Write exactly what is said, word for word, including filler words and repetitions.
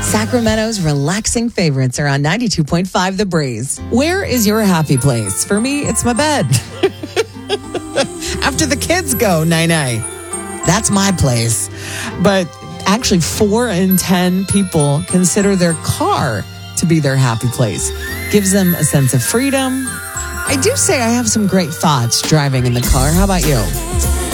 Sacramento's relaxing favorites are on ninety-two point five The Breeze. Where is your happy place? For me, it's my bed. After the kids go, night-night. That's my place. But actually, four in ten people consider their car to be their happy place. Gives them a sense of freedom. I do say I have some great thoughts driving in the car. How about you?